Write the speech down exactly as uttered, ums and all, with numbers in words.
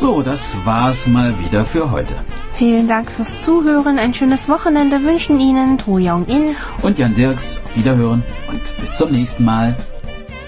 So, das war's mal wieder für heute. Vielen Dank fürs Zuhören. Ein schönes Wochenende wünschen Ihnen To Young-in und Jan Dirks. Auf Wiederhören und bis zum nächsten Mal.